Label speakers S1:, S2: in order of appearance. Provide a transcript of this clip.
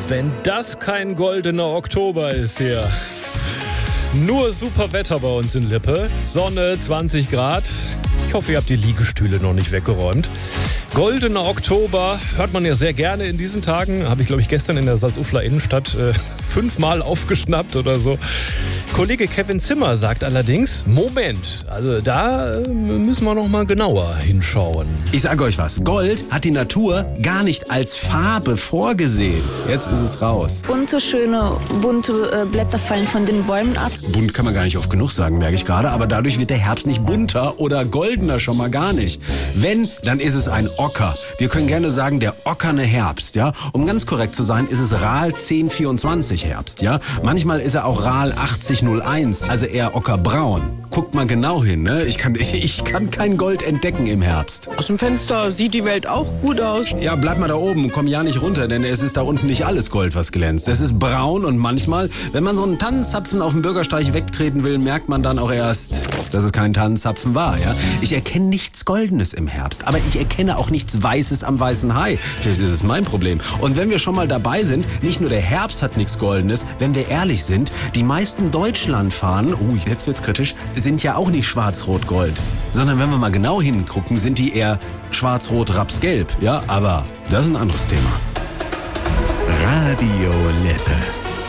S1: wenn das kein goldener Oktober ist hier. Nur super Wetter bei uns in Lippe. Sonne, 20 Grad. Ich hoffe, ihr habt die Liegestühle noch nicht weggeräumt. Goldener Oktober hört man ja sehr gerne in diesen Tagen. Habe ich, glaube ich, gestern in der Salzufler Innenstadt 5-mal aufgeschnappt oder so. Kollege Kevin Zimmer sagt allerdings, Moment, also da müssen wir noch mal genauer hinschauen.
S2: Ich sage euch was, Gold hat die Natur gar nicht als Farbe vorgesehen. Jetzt ist es raus.
S3: Schöne, bunte Blätter fallen von den Bäumen ab.
S2: Bunt kann man gar nicht oft genug sagen, merke ich gerade, aber dadurch wird der Herbst nicht bunter oder goldener, schon mal gar nicht. Wenn, dann ist es ein Ocker. Wir können gerne sagen, der ockerne Herbst, ja. Um ganz korrekt zu sein, ist es RAL 1024 Herbst, ja. Manchmal ist er auch RAL 8001, also eher ockerbraun. Guckt mal genau hin, ne? Ich kann kein Gold entdecken im Herbst.
S4: Aus dem Fenster sieht die Welt auch gut aus.
S2: Ja, bleib mal da oben und komm ja nicht runter, denn es ist da unten nicht alles Gold, was glänzt. Es ist braun und manchmal, wenn man so einen Tannenzapfen auf dem Bürgersteig wegtreten will, merkt man dann auch erst, dass es kein Tannenzapfen war, ja? Ich erkenne nichts Goldenes im Herbst, aber ich erkenne auch nichts Weißes am weißen Hai. Vielleicht ist es mein Problem. Und wenn wir schon mal dabei sind, nicht nur der Herbst hat nichts Goldenes, wenn wir ehrlich sind, die meisten Deutschlandfahnen, jetzt wird's kritisch, sind ja auch nicht schwarz-rot-gold, sondern wenn wir mal genau hingucken, sind die eher schwarz-rot-raps-gelb, ja? Aber das ist ein anderes Thema.
S5: Radio Lippe.